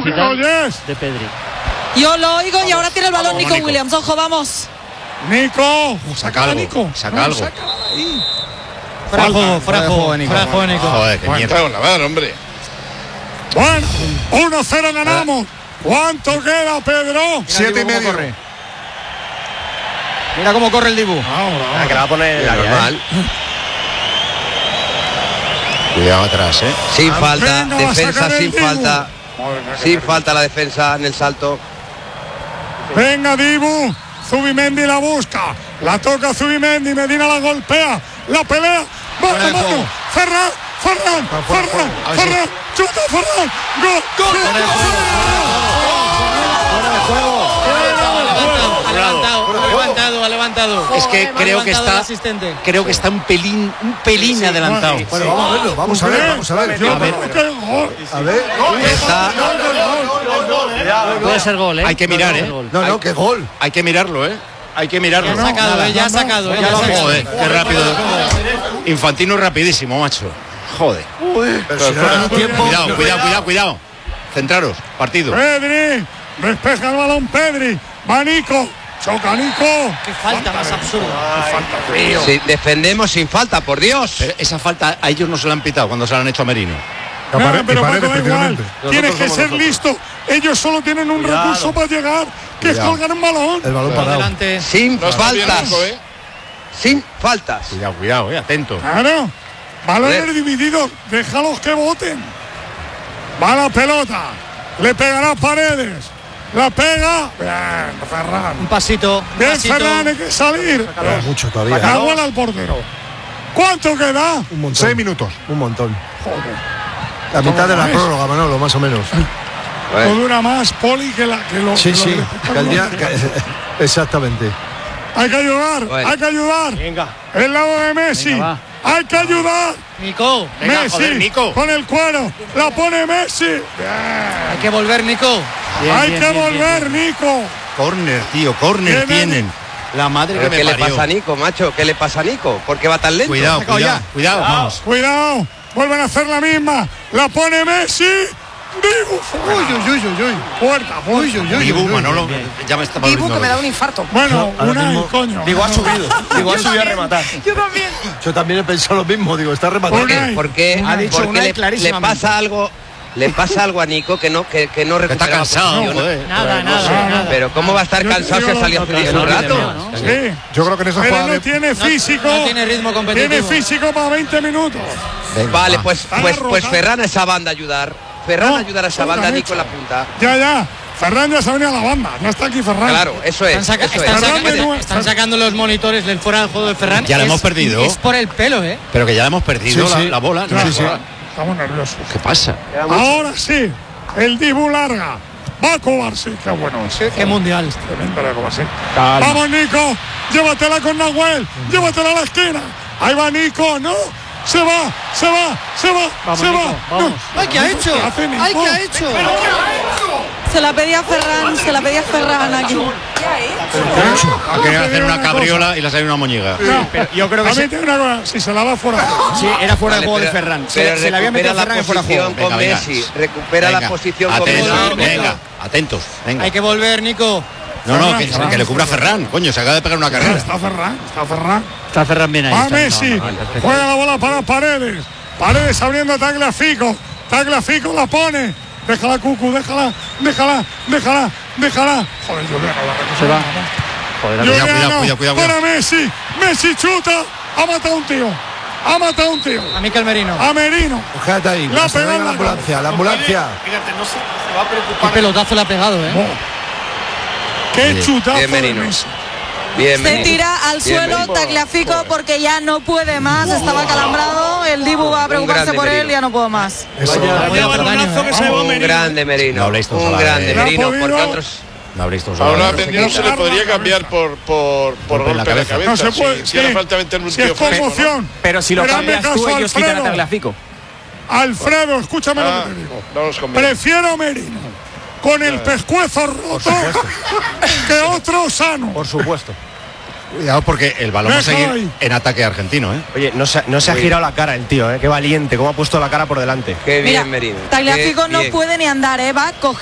digital de Pedri. Yo lo oigo y ahora tiene el balón Nico Williams. Ojo, vamos. Nico, saca algo. Nico. Saca algo. Fuera de juego, Nico. Joder, qué mierda. Con la madre, hombre. Bueno, 1-0 ganamos. ¿Cuánto queda, Pedro? 7,5. Mira cómo corre el Dibu. Que la va a poner la normal. Cuidado atrás, Sin falta, defensa sin falta. Sin falta la defensa en el salto. Venga, Dibu. Zubimendi la busca. La toca Zubimendi. Medina la golpea. La pelea. ¡Mano, mano! ¡Ferran! ¡Chuta, Ferran! ¡Gol! Ha levantado. Es que creo que está un pelín adelantado. Bueno, vamos a verlo. A ver. Puede ser gol, Hay que mirar, No, qué gol. Hay que mirarlo, Hay que mirarlo. Ya ha sacado. Joder, qué rápido. Infantino rapidísimo, macho. Joder. Cuidado. Centraros, partido. Pedri. Despeja el balón Pedri. Va Nico. Choca Nico. Qué falta más absurda. Sí, defendemos sin falta, por Dios. Pero esa falta a ellos no se la han pitado cuando se la han hecho a Merino. Pero Paco, da igual. Tienes que ser listo. Ellos solo tienen un recurso para llegar, que es colgar un balón. El balón parado. Sin faltas. Sin faltas. Cuidado, atento. Claro. Balones divididos. Déjalos que voten. Va la pelota. Le pegará Paredes. La pega. Bien, Ferran. Un pasito. Bien, Ferran, hay que salir. Mucho todavía. La bola al portero. ¿Cuánto queda? Un montón. 6 minutos. Un montón. Joder. La mitad de la prórroga, Manolo, más o menos. No dura más, Poli, que lo. Sí. Exactamente. Hay que ayudar. Venga. El lado de Messi. Hay que ayudar. Nico. Messi. Nico. Con el cuero. La pone Messi. Hay que volver, Nico. Hay que volver, Nico. Corner, tío. Corner tienen. La madre que me ¿Qué le parió. pasa a Nico, macho? ¿Qué le pasa a Nico? ¿Por qué va tan lento? Cuidado. Vamos. Cuidado. Vuelven a hacer la misma. La pone Messi. Dibu. Puerta. Dibu, Manolo. Ya me está Dibu, que me da un infarto. Bueno, coño. Digo, ha subido a rematar. Yo también. Yo también he pensado lo mismo, digo, está rematando. Porque Ha dicho Unai le clarísimamente. pasa algo. Le pasa algo a Nico que no recupera. Está cansado, joder. Nada. Pero ¿cómo va a estar cansado si ha salido hace un rato? Sí. Yo creo que en esa Pero jugada no tiene físico. No tiene ritmo competitivo. Tiene físico para 20 minutos. Vale, pues Ferran a esa banda ayudar. Ayudar a esa banda, Nico en la punta. Ya. Ferran ya se ha venido a la banda. No está aquí Ferran. Claro, eso es. Están sacando los monitores del fuera del juego de Ferran. Ya la hemos perdido. Es por el pelo, Pero que ya la hemos perdido la bola. Estamos nerviosos. ¿Qué pasa? Ahora sí. El Dibu larga. Va a Kovacic. Qué bueno es. Qué mundial. Tremendo la Kovacic. Vamos, Nico. Llévatela con Nahuel. Llévatela a la esquina. Ahí va Nico. No. Se va. Vamos. ¡Ay, qué ha hecho! ¡Ay, qué ha hecho! Se la pedía Ferran aquí. Ha querido hacer una cabriola y le ha salido una moñiga. Pero yo creo que a mí tengo una cosa. Si se la va fuera. sí, era fuera de juego de Ferran. Se la había metido Ferran en fuera de juego. Con Messi. Recupera la posición con Messi. Atentos. Venga. Hay que volver, Nico. No, que le cubra Ferran. Coño, se acaba de pegar una carrera. Está Ferran. Está Ferran bien ahí. Va Messi. Juega la bola para Paredes. Paredes abriendo a Tagliafico. Tagliafico la pone. Déjala, Cucu. Déjala. Joder, Juliano. Se va. Joder, cuidado. Para Messi. Messi chuta. Ha matado a un tío. A Mikel Merino. A Merino. Quédate ahí. La pegó la ambulancia. Fíjate, no se va a preocupar. Qué pelotazo le ha pegado, Qué chutazo Bien, de Merino. Messi. Se tira al suelo Tagliafico porque ya no puede más. Estaba calambrado. El Dibu va a preocuparse por él. Ya no puedo más. Un grande Merino. Un grande Merino. Porque otros. No habréis todos. Ahora no se le podría cambiar por golpe en la cabeza. No se puede. Si hace falta meterle un tío es conmoción. Pero si lo cambias tú, ellos quitan a Tagliafico. Alfredo, escúchame lo que te digo. Prefiero Merino con el pescuezo roto que otro sano. Por supuesto. Cuidado porque el balón va a seguir en ataque argentino, Oye, no se ha girado la cara el tío, qué valiente, cómo ha puesto la cara por delante. Qué bien, Merino. Tagliafico no puede ni andar, va